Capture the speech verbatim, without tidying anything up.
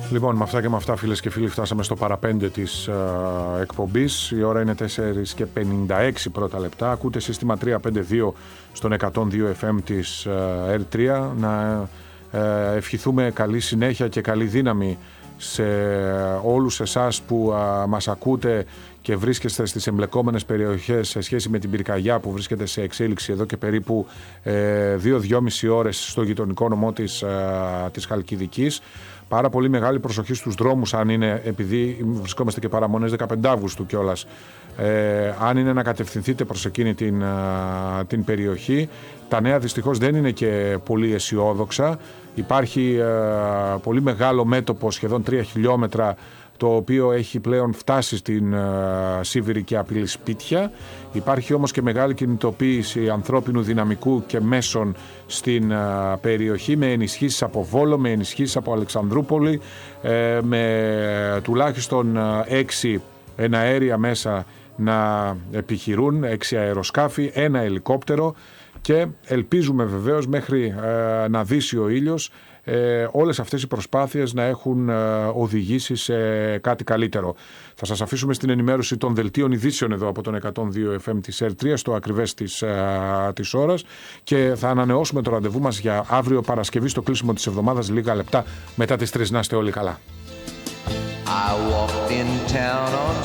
Λοιπόν, με αυτά και με αυτά, φίλες και φίλοι, φτάσαμε στο παραπέντε της uh, εκπομπής. Η ώρα είναι τέσσερα και πενήντα έξι πρώτα λεπτά. Ακούτε σύστημα τριακόσια πενήντα δύο στον εκατόν δύο εφ εμ της uh, ερ τρία. Να uh, ευχηθούμε καλή συνέχεια και καλή δύναμη σε όλους εσάς που uh, μας ακούτε και βρίσκεστε στις εμπλεκόμενες περιοχές σε σχέση με την πυρκαγιά που βρίσκεται σε εξέλιξη εδώ και περίπου δύο με δυόμιση ώρες στο γειτονικό νομό της, uh, της Χαλκιδικής. Πάρα πολύ μεγάλη προσοχή στους δρόμους, αν είναι, επειδή βρισκόμαστε και παραμονές δεκαπέντε Αυγούστου κιόλας, ε, αν είναι να κατευθυνθείτε προς εκείνη την, α, την περιοχή. Τα νέα δυστυχώς δεν είναι και πολύ αισιόδοξα. Υπάρχει α, πολύ μεγάλο μέτωπο, σχεδόν τρία χιλιόμετρα, το οποίο έχει πλέον φτάσει στην uh, Σίβηρη και απειλεί σπίτια. Υπάρχει όμως και μεγάλη κινητοποίηση ανθρώπινου δυναμικού και μέσων στην uh, περιοχή, με ενισχύσεις από Βόλο, με ενισχύσεις από Αλεξανδρούπολη, ε, με τουλάχιστον uh, έξι εναέρια μέσα να επιχειρούν, έξι αεροσκάφη, ένα ελικόπτερο, και ελπίζουμε βεβαίως μέχρι uh, να δύσει ο ήλιος Ε, όλες αυτές οι προσπάθειες να έχουν ε, οδηγήσει σε κάτι καλύτερο. Θα σας αφήσουμε στην ενημέρωση των δελτίων ειδήσεων εδώ από τον εκατόν δύο εφ εμ της ερ τρία στο ακριβές της, ε, της ώρας, και θα ανανεώσουμε το ραντεβού μας για αύριο Παρασκευή στο κλείσιμο της εβδομάδας, λίγα λεπτά μετά τις τρεις. Να είστε όλοι καλά. I walked in town on